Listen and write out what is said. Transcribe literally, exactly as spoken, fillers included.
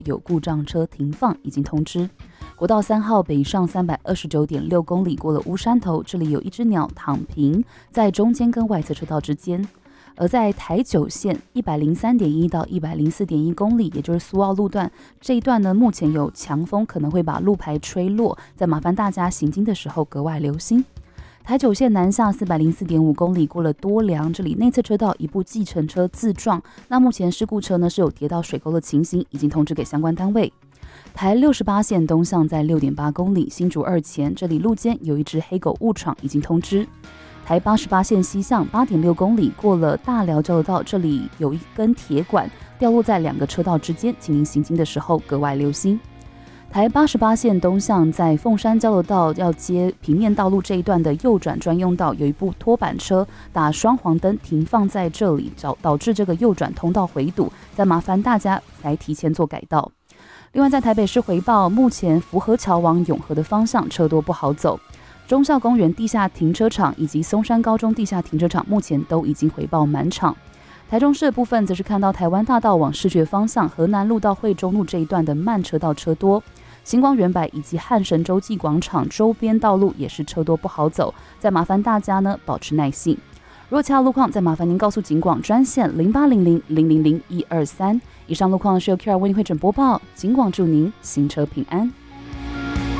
有故障车停放，已经通知。国道三号北上三百二十九点六公里，过了乌山头，这里有一只鸟躺平在中间跟外侧车道之间。而在台九线一百零三点一到一百零四点一公里，也就是苏澳路段这一段呢，目前有强风可能会把路牌吹落，在麻烦大家行经的时候格外留心。台九线南下四百零四点五公里，过了多良，这里内侧车道一部计程车自撞，那目前事故车呢是有跌到水沟的情形，已经通知给相关单位。台六十八线东向在六点八公里，新竹二前，这里路肩有一只黑狗误闯，已经通知。台八十八线西向八点六公里，过了大寮交流道，这里有一根铁管掉落在两个车道之间，请您行经的时候格外留心。台八十八线东向在凤山交流道要接平面道路这一段的右转专用道，有一部拖板车打双黄灯停放在这里，导致这个右转通道回堵，再麻烦大家来提前做改道。另外在台北市回报，目前福和桥往永和的方向车多不好走，忠孝公园地下停车场以及松山高中地下停车场目前都已经回报满场。台中市的部分则是看到台湾大道往视觉方向河南路到惠中路这一段的慢车道车多，星光远百以及汉神洲际广场周边道路也是车多不好走，再麻烦大家呢保持耐性。若其他路况，再麻烦您告诉警广专线零八零零零零零一二三。以上路况是由 Q R 为您会诊播报，警广祝您行车平安。